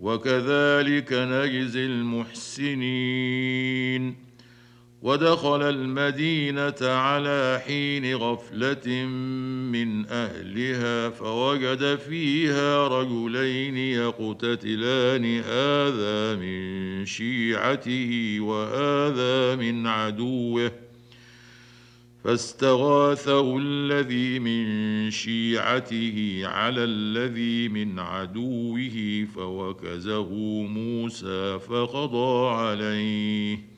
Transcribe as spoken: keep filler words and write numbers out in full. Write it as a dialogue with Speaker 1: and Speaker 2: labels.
Speaker 1: وكذلك نجزي المحسنين. ودخل المدينة على حين غفلة من أهلها فوجد فيها رجلين يقتتلان هذا من شيعته وهذا من عدوه، فاستغاثه الذي من شيعته على الذي من عدوه فوكزه موسى فقضى عليه